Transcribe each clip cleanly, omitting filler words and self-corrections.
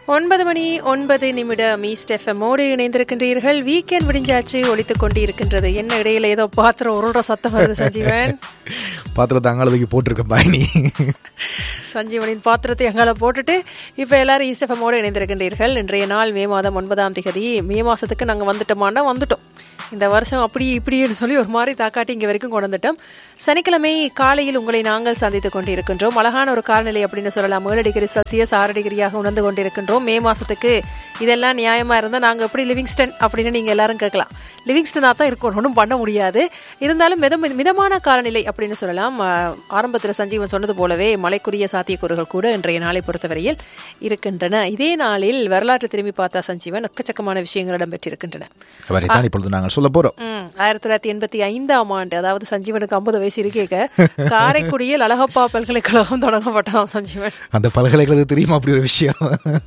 9:09 east எஃப்எம்மோடு இணைந்திருக்கின்றீர்கள். Weekend விடிஞ்சாச்சு, ஒலித்துக் கொண்டு இருக்கின்றது. என்ன இடையில ஏதோ பாத்திரம் உருள்ற சத்தம் வருது சஞ்சீவன். பாத்திரத்தை அங்காளதுக்கு போட்டிருக்கேன் பாயினி. சஞ்சீவனின் பாத்திரத்தை அங்கால போட்டுட்டு இப்போ எல்லாரும் ஈஸ்ட் எஃப்எம்மோடு இணைந்திருக்கின்றீர்கள். இன்றைய நாள் மே மாதம் 9ஆம் தேதி. மே மாதத்துக்கு நாங்கள் வந்துட்டோம். இந்த வருஷம் அப்படி இப்படின்னு சொல்லி ஒரு மாதிரி தாக்காட்டி இங்கே வரைக்கும் கொண்டு வந்துட்டோம். சனிக்கிழமை காலையில் உங்களை நாங்கள் சந்தித்துக் கொண்டு இருக்கின்றோம். அழகான ஒரு காலநிலை அப்படின்னு சொல்லலாம். 7 டிகிரி செல்சியஸ் 6 டிகிரியாக உணர்ந்து கொண்டிருக்கின்றோம். மே மாதத்துக்கு இதெல்லாம் நியாயமாக இருந்தால் நாங்கள் எப்படி லிவிங்ஸ்டன் அப்படின்னு நீங்கள் எல்லாரும் கேட்கலாம். லிவிங்ஸ்டனாக தான் இருக்கும், ஒன்றும் பண்ண முடியாது. இருந்தாலும் மிதமான காலநிலை அப்படின்னு சொல்லலாம். ஆரம்பத்தில் சஞ்சீவன் சொன்னது போலவே மழைக்குரிய சாத்தியக்கூறுகள் கூட இன்றைய நாளை பொறுத்தவரையில் இருக்கின்றன. இதே நாளில் வரலாற்று திரும்பி பார்த்தா சஞ்சீவன் எக்கச்சக்கமான விஷயங்கள் இடம்பெற்றிருக்கின்றன. சொல்ல போறோம். 1985ஆம் ஆண்டு, அதாவது சஞ்சீவனுக்கு 50 வயசு இருக்கேக்க காரைக்குடியில் அழகப்பா பல்கலைக்கழகம் தொடங்கப்பட்டதாம் சஞ்சீவன். அந்த பல்கலைக்கழகம் தெரியுமா அப்படி ஒரு விஷயம்?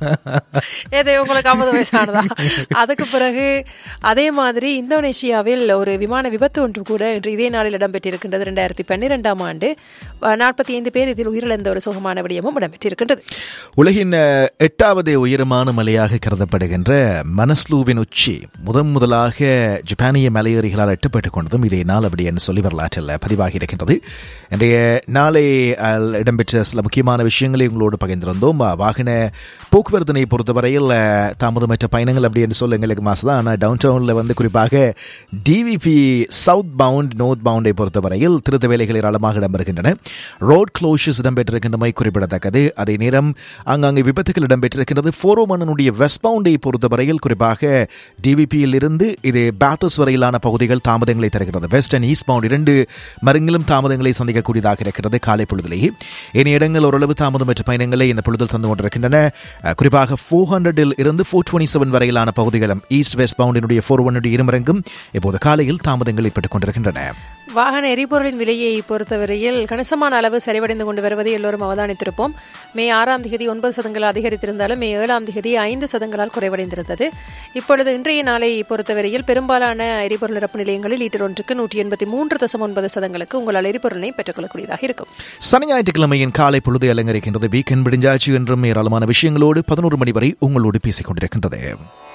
ஏதோ உங்களுக்கு 50 வயசானதா? அதுக்கு பிறகு அதே மாதிரி இந்தோனேஷியாவில் ஒரு விமான விபத்து ஒன்று கூட இன்று இதே நாளில் இடம்பெற்றிருக்கின்றது. 2012ஆம் ஆண்டு 45 பேர் இதில் உயிரிழந்த ஒரு சுகமான விடயமும் இடம்பெற்றிருக்கின்றது. உலகின் 8வது உயரமான மலையாக கருதப்படுகின்ற மனஸ்லூவின் உச்சி முதலாக ஜப்பானிய மலையேறிகளால் எட்டப்பட்டுக் கொண்டதும் இதே நாள் அப்படி என்று சொல்லி வரலாற்றில் பதிவாகி இருக்கின்றது. இன்றைய நாளை இடம்பெற்ற சில முக்கியமான விஷயங்களை உங்களோடு பகிர்ந்திருந்தோம். வாகன போக்குவரத்தினை பொறுத்தவரையில் தாமதமற்ற பயணங்கள் அப்படி என்று சொல்ல எங்களுக்கு மாசம் தான். ஆனால் டவுன் டவுனில் குறிப்பாக டிவிபி சவுத் பவுண்ட் நார்த் பவுண்டை பொறுத்தவரையில் திருத்த வேலைகள் ஏராளமாக இடம்பெறுகின்றன. ரோட் க்ளோஷர்ஸ் இடம்பெற்றிருக்கின்றமை குறிப்பிடத்தக்கது. அதே நேரம் அங்கங்கே விபத்துகள் இடம்பெற்றிருக்கின்றது. 401 வெஸ்ட் பவுண்டை பொறுத்தவரையில் குறிப்பாக டிவிபியில் இருந்து இது பேத்தஸ் வரையிலான பகுதிகள் தாமதங்களை தருகிறது. வெஸ்ட் அண்ட் ஈஸ்ட் பவுண்ட் 2 மருங்கிலும் தாமதங்களை சந்திக்கக்கூடியதாக இருக்கிறது காலை பொழுதிலேயே. இனிய இடங்கள் ஓரளவு தாமதமற்ற பயணங்களை இந்த பொழுதில் தந்து கொண்டிருக்கின்றன. குறிப்பாக 400 இருந்து 427 வரையிலான பகுதிகளும் ஈஸ்ட் வெஸ்ட் பவுண்டினுடைய 401 இருமரங்கும் இப்போது காலையில் தாமதங்கள் ஏற்பட்டுக் கொண்டிருக்கின்றன. வாகன எரிபொருளின் விலையை பொறுத்தவரையில் கணிசமான அளவு சரிவடைந்து கொண்டு வருவதை எல்லோரும் அவதானித்திருப்போம். மே 6ஆம் தேதி 9% அதிகரித்திருந்தாலும் மே 7ஆம் தேதி 5% குறைவடைந்திருந்தது. இப்பொழுது இன்றைய நாளை பொறுத்தவரையில் பெரும்பாலான எரிபொருள் நிரப்பு நிலையங்களில் லிட்டர் ஒன்றுக்கு 183.9% உங்களால் எரிபொருளை பெற்றுக்கொள்ளக்கூடியதாக இருக்கும். சனி ஞாயிற்றுக்கிழமையின் காலை பொழுது அலங்கரிக்கின்றது. வீக்கெண்ட் விடிஞ்சாச்சு என்றும் ஏராளமான விஷயங்களோடு 11 மணி வரை உங்களோடு பேசிக் கொண்டிருக்கின்றது.